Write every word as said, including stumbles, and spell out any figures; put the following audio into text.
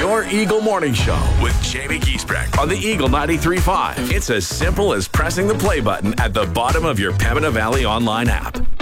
Your Eagle Morning Show with Jamie Giesbrecht on the Eagle ninety-three point five. It's as simple as pressing the play button at the bottom of your Pembina Valley online app.